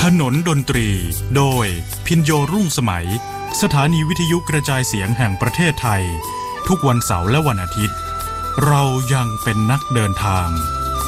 นนดนตรีโดยพินโยรุ่งสมัยสถานีวิทยุกระจายเสียงแห่งประเทศไทยทุกวันเสาร์และวันอาทิตย์เรายังเป็นนักเดินทาง